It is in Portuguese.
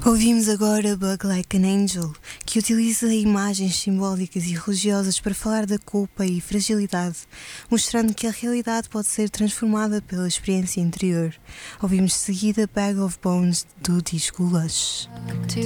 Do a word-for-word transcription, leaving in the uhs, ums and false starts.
Ouvimos agora Bug Like an Angel, que utiliza imagens simbólicas e religiosas para falar da culpa e fragilidade, mostrando que a realidade pode ser transformada pela experiência interior. Ouvimos de seguida Bag of Bones do disco Lush.